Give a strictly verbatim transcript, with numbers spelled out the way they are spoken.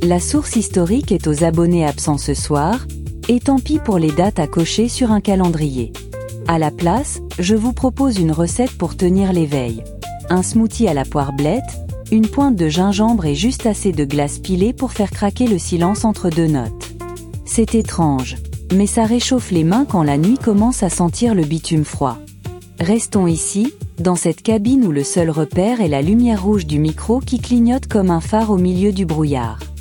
La source historique est aux abonnés absents ce soir, et tant pis pour les dates à cocher sur un calendrier. À la place, je vous propose une recette pour tenir l'éveil. Un smoothie à la poire blette, une pointe de gingembre et juste assez de glace pilée pour faire craquer le silence entre deux notes. C'est étrange, mais ça réchauffe les mains quand la nuit commence à sentir le bitume froid. Restons ici, dans cette cabine où le seul repère est la lumière rouge du micro qui clignote comme un phare au milieu du brouillard.